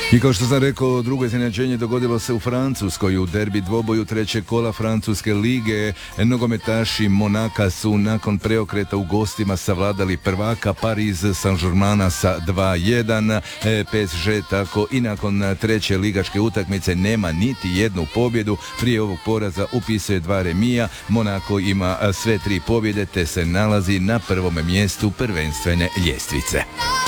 I kao što sam rekao, drugo iznenađenje dogodilo se u Francuskoj u derbi dvoboju trećeg kola Francuske lige. Nogometaši Monaka su nakon preokreta u gostima savladali prvaka Pariz Saint-Germaina sa 2:1. PSG tako i nakon treće ligaške utakmice nema niti jednu pobjedu. Prije ovog poraza upisuje 2 remija. Monako ima sve 3 pobjede te se nalazi na prvom mjestu prvenstvene ljestvice.